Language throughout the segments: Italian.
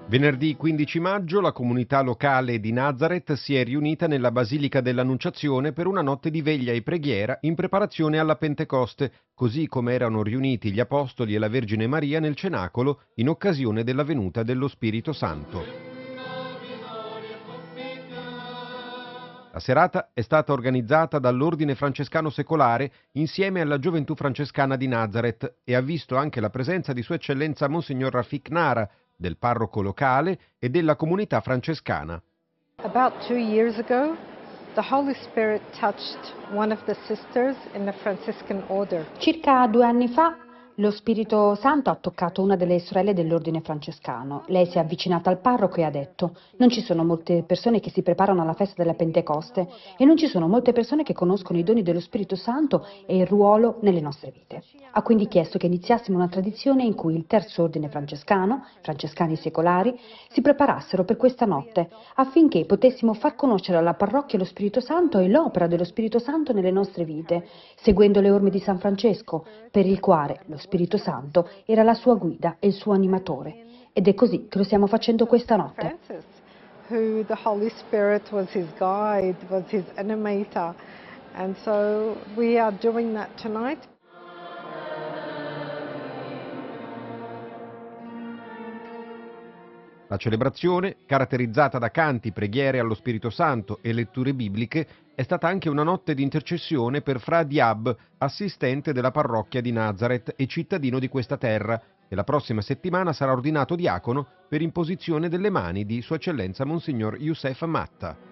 Venerdì 15 maggio la comunità locale di Nazareth si è riunita nella Basilica dell'Annunciazione per una notte di veglia e preghiera in preparazione alla Pentecoste, così come erano riuniti gli Apostoli e la Vergine Maria nel cenacolo in occasione della venuta dello Spirito Santo. La serata è stata organizzata dall'Ordine Francescano Secolare insieme alla Gioventù Francescana di Nazareth e ha visto anche la presenza di Sua Eccellenza Monsignor Rafik Nara, del parroco locale e della comunità francescana. About 2 years ago, the Holy Spirit touched one of the sisters in the Franciscan order. Circa 2 anni fa lo Spirito Santo ha toccato una delle sorelle dell'ordine francescano. Lei si è avvicinata al parroco e ha detto: non ci sono molte persone che si preparano alla festa della Pentecoste e non ci sono molte persone che conoscono i doni dello Spirito Santo e il ruolo nelle nostre vite. Ha quindi chiesto che iniziassimo una tradizione in cui il terzo ordine francescano, francescani secolari, si preparassero per questa notte affinché potessimo far conoscere alla parrocchia lo Spirito Santo e l'opera dello Spirito Santo nelle nostre vite, seguendo le orme di San Francesco, per il quale lo Spirito Santo era la sua guida e il suo animatore. Ed è così che lo stiamo facendo questa notte. Francis, who the Holy Spirit was his guide, was his animator. And so we are doing that tonight. La celebrazione, caratterizzata da canti, preghiere allo Spirito Santo e letture bibliche, è stata anche una notte di intercessione per Fra Diab, assistente della parrocchia di Nazareth e cittadino di questa terra, e la prossima settimana sarà ordinato diacono per imposizione delle mani di Sua Eccellenza Monsignor Youssef Matta.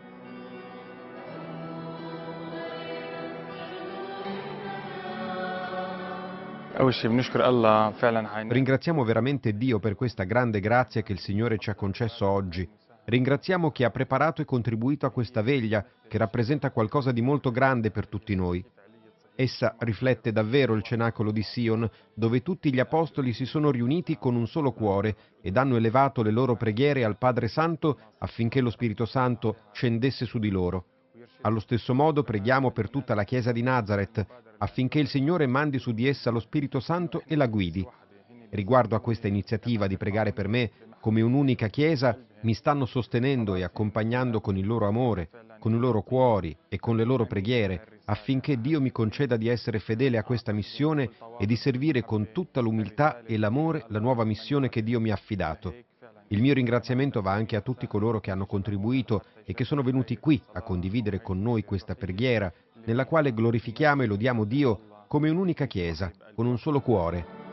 Ringraziamo veramente Dio per questa grande grazia che il Signore ci ha concesso oggi. Ringraziamo chi ha preparato e contribuito a questa veglia, che rappresenta qualcosa di molto grande per tutti noi. Essa riflette davvero il cenacolo di Sion, dove tutti gli apostoli si sono riuniti con un solo cuore ed hanno elevato le loro preghiere al Padre Santo affinché lo Spirito Santo scendesse su di loro. Allo stesso modo preghiamo per tutta la Chiesa di Nazareth, affinché il Signore mandi su di essa lo Spirito Santo e la guidi. Riguardo a questa iniziativa di pregare per me, come un'unica Chiesa, mi stanno sostenendo e accompagnando con il loro amore, con i loro cuori e con le loro preghiere, affinché Dio mi conceda di essere fedele a questa missione e di servire con tutta l'umiltà e l'amore la nuova missione che Dio mi ha affidato. Il mio ringraziamento va anche a tutti coloro che hanno contribuito e che sono venuti qui a condividere con noi questa preghiera, nella quale glorifichiamo e lodiamo Dio come un'unica Chiesa, con un solo cuore.